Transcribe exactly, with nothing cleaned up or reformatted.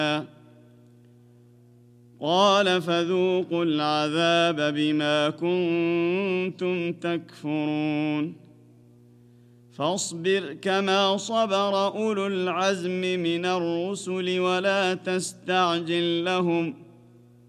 قال فذوقوا العذاب بما كنتم تكفرون فاصبر كما صبر أولو العزم من الرسل ولا تستعجل لهم